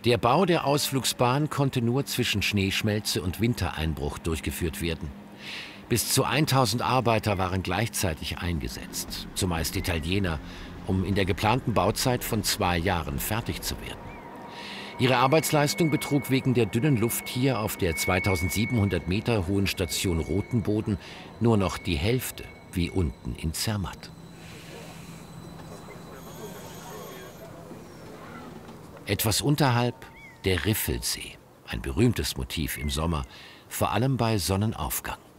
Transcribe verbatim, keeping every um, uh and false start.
Der Bau der Ausflugsbahn konnte nur zwischen Schneeschmelze und Wintereinbruch durchgeführt werden. Bis zu tausend Arbeiter waren gleichzeitig eingesetzt, zumeist Italiener, um in der geplanten Bauzeit von zwei Jahren fertig zu werden. Ihre Arbeitsleistung betrug wegen der dünnen Luft hier auf der zweitausendsiebenhundert Meter hohen Station Rothenboden nur noch die Hälfte, wie unten in Zermatt. Etwas unterhalb der Riffelsee, ein berühmtes Motiv im Sommer, vor allem bei Sonnenaufgang.